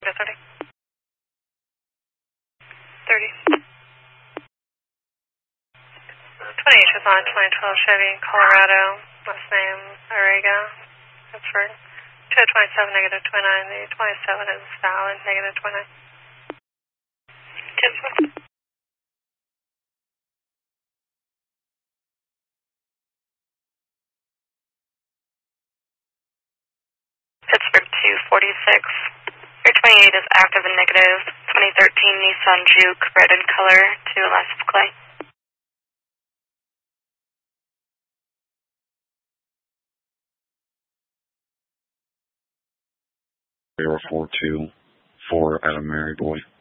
30. 30. 28 is on 2012 Chevy Colorado. Last name Arriga. Pittsburgh. 227 negative 29. The 27 is valid. Negative 29. 10. Pittsburgh 246. Your 28 is active and negative. 2013 Nissan Juke, red in color, to license clay. 0424 Adam Mary Boy.